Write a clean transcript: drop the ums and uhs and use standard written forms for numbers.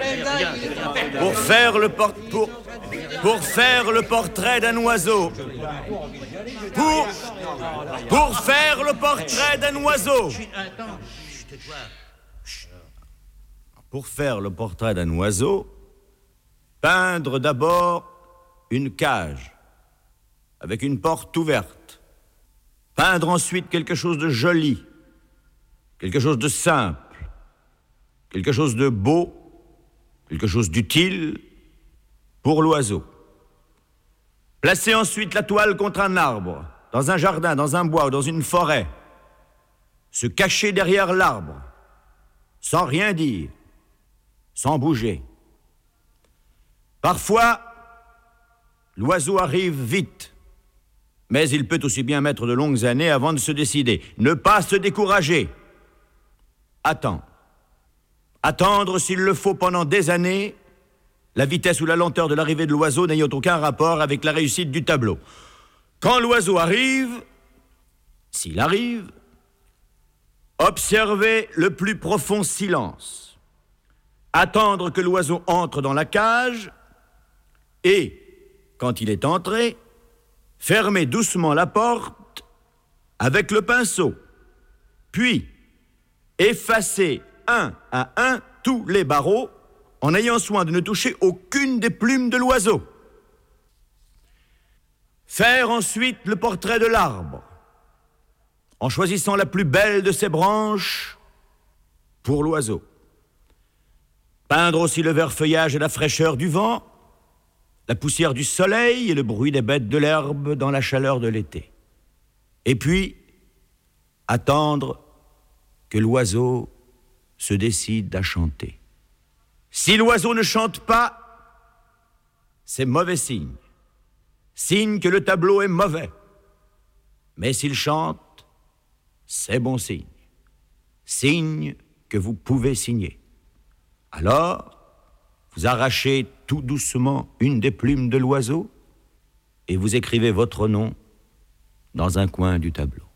Pour faire le portrait d'un oiseau. Pour faire le portrait d'un oiseau. Pour faire le portrait d'un oiseau, peindre d'abord une cage avec une porte ouverte. Peindre ensuite quelque chose de joli, quelque chose de simple, quelque chose de beau, quelque chose d'utile pour l'oiseau. Placer ensuite la toile contre un arbre, dans un jardin, dans un bois ou dans une forêt. Se cacher derrière l'arbre, sans rien dire, sans bouger. Parfois, l'oiseau arrive vite, mais il peut aussi bien mettre de longues années avant de se décider. Ne pas se décourager. Attendre. Attendre s'il le faut pendant des années, la vitesse ou la lenteur de l'arrivée de l'oiseau n'ayant aucun rapport avec la réussite du tableau. Quand l'oiseau arrive, s'il arrive, observez le plus profond silence. Attendre que l'oiseau entre dans la cage et, quand il est entré, fermez doucement la porte avec le pinceau. Puis, effacez un à un tous les barreaux en ayant soin de ne toucher aucune des plumes de l'oiseau. Faire ensuite le portrait de l'arbre en choisissant la plus belle de ses branches pour l'oiseau. Peindre aussi le vert feuillage et la fraîcheur du vent, la poussière du soleil et le bruit des bêtes de l'herbe dans la chaleur de l'été. Et puis, attendre que l'oiseau se décide à chanter. Si l'oiseau ne chante pas, c'est mauvais signe. Signe que le tableau est mauvais. Mais s'il chante, c'est bon signe. Signe que vous pouvez signer. Alors, vous arrachez tout doucement une des plumes de l'oiseau et vous écrivez votre nom dans un coin du tableau.